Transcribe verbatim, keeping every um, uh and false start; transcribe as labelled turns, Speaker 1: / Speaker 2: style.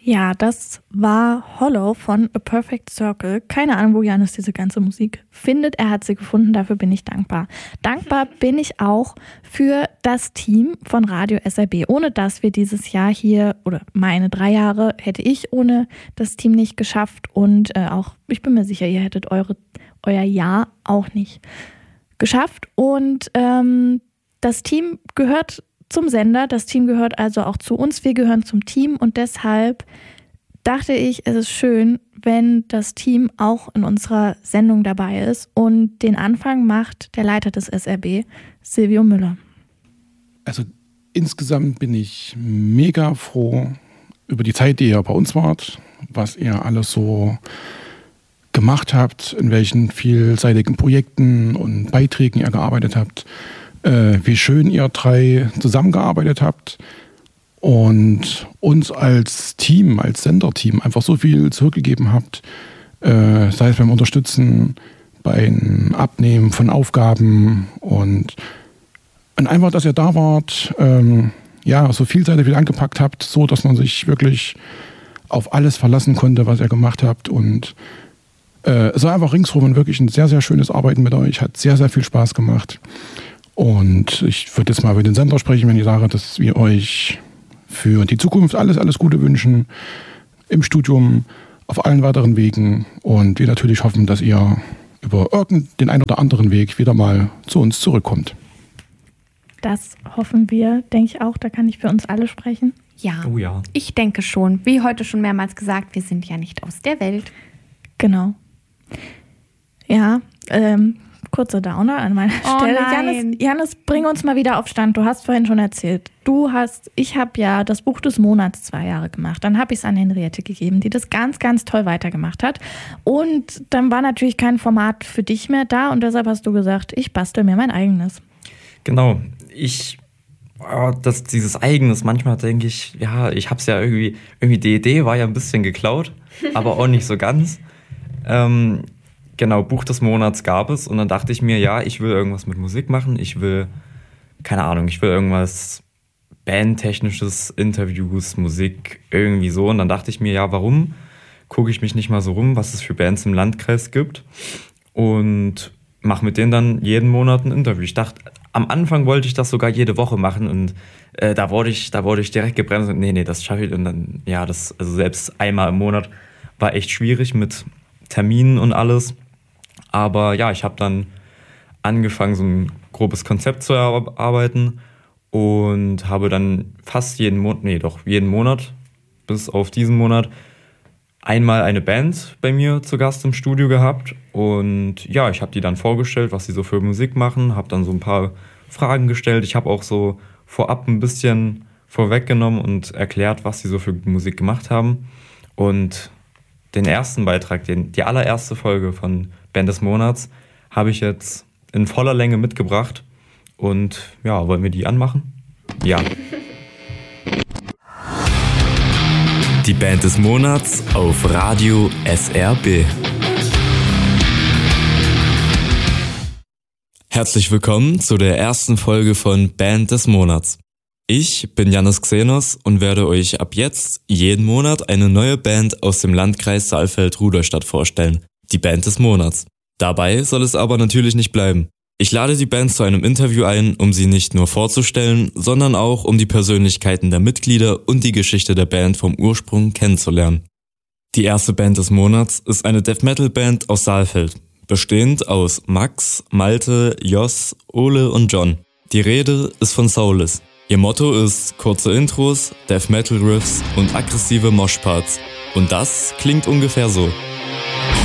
Speaker 1: Ja, das war Hollow von A Perfect Circle. Keine Ahnung, wo Jannis diese ganze Musik findet. Er hat sie gefunden, dafür bin ich dankbar. Dankbar bin ich auch für das Team von Radio S R B. Ohne das wir dieses Jahr hier, oder meine drei Jahre, hätte ich ohne das Team nicht geschafft. Und äh, auch, ich bin mir sicher, ihr hättet eure, euer Jahr auch nicht geschafft. Und ähm, das Team gehört zum Sender. Das Team gehört also auch zu uns. Wir gehören zum Team und deshalb dachte ich, es ist schön, wenn das Team auch in unserer Sendung dabei ist. Und den Anfang macht der Leiter des S R B, Silvio Müller.
Speaker 2: Also insgesamt bin ich mega froh über die Zeit, die ihr bei uns wart, was ihr alles so gemacht habt, in welchen vielseitigen Projekten und Beiträgen ihr gearbeitet habt. Äh, wie schön ihr drei zusammengearbeitet habt und uns als Team, als Senderteam einfach so viel zurückgegeben habt, äh, sei es beim Unterstützen, beim Abnehmen von Aufgaben und, und einfach, dass ihr da wart, ähm, ja, so vielseitig wieder angepackt habt, so dass man sich wirklich auf alles verlassen konnte, was ihr gemacht habt und äh, es war einfach ringsherum wirklich ein sehr, sehr schönes Arbeiten mit euch, hat sehr, sehr viel Spaß gemacht. Und ich würde jetzt mal über den Sender sprechen, wenn ich sage, dass wir euch für die Zukunft alles, alles Gute wünschen. Im Studium, auf allen weiteren Wegen. Und wir natürlich hoffen, dass ihr über irgendeinen einen oder anderen Weg wieder mal zu uns zurückkommt.
Speaker 1: Das hoffen wir, denke ich auch. Da kann ich für uns alle sprechen.
Speaker 3: Ja,
Speaker 4: oh ja.
Speaker 3: Ich denke schon. Wie heute schon mehrmals gesagt, wir sind ja nicht aus der Welt.
Speaker 1: Genau. Ja, ähm... kurzer Downer an meiner
Speaker 3: oh
Speaker 1: Stelle.
Speaker 3: Nein.
Speaker 1: Jannis, Jannis, bring uns mal wieder auf Stand. Du hast vorhin schon erzählt, du hast, ich habe ja das Buch des Monats zwei Jahre gemacht. Dann habe ich es an Henriette gegeben, die das ganz, ganz toll weitergemacht hat. Und dann war natürlich kein Format für dich mehr da und deshalb hast du gesagt, ich bastel mir mein eigenes.
Speaker 4: Genau, ich, oh, das, dieses eigenes, manchmal denke ich, ja, ich habe es ja irgendwie, irgendwie die Idee war ja ein bisschen geklaut, aber auch nicht so ganz. Ähm, Genau, Buch des Monats gab es und dann dachte ich mir, ja, ich will irgendwas mit Musik machen, ich will, keine Ahnung, ich will irgendwas Bandtechnisches, Interviews, Musik, irgendwie so. Und dann dachte ich mir, ja, warum gucke ich mich nicht mal so rum, was es für Bands im Landkreis gibt und mache mit denen dann jeden Monat ein Interview. Ich dachte, am Anfang wollte ich das sogar jede Woche machen und äh, da wurde ich, da wurde ich direkt gebremst und nee, nee, das schaffe ich. Und dann, ja, das, also selbst einmal im Monat war echt schwierig mit Terminen und alles. Aber ja, ich habe dann angefangen, so ein grobes Konzept zu erarbeiten und habe dann fast jeden Monat, nee, doch jeden Monat, bis auf diesen Monat, einmal eine Band bei mir zu Gast im Studio gehabt. Und ja, ich habe die dann vorgestellt, was sie so für Musik machen, habe dann so ein paar Fragen gestellt. Ich habe auch so vorab ein bisschen vorweggenommen und erklärt, was sie so für Musik gemacht haben. Und den ersten Beitrag, den, die allererste Folge von Band des Monats, habe ich jetzt in voller Länge mitgebracht. Und ja, wollen wir die anmachen? Ja.
Speaker 5: Die Band des Monats auf Radio S R B. Herzlich willkommen zu der ersten Folge von Band des Monats. Ich bin Jannis Xenos und werde euch ab jetzt jeden Monat eine neue Band aus dem Landkreis Saalfeld-Rudolstadt vorstellen. Die Band des Monats. Dabei soll es aber natürlich nicht bleiben. Ich lade die Band zu einem Interview ein, um sie nicht nur vorzustellen, sondern auch um die Persönlichkeiten der Mitglieder und die Geschichte der Band vom Ursprung kennenzulernen. Die erste Band des Monats ist eine Death-Metal-Band aus Saalfeld, bestehend aus Max, Malte, Jos, Ole und John. Die Rede ist von Soulless. Ihr Motto ist kurze Intros, Death-Metal-Riffs und aggressive Moshparts. Und das klingt ungefähr so.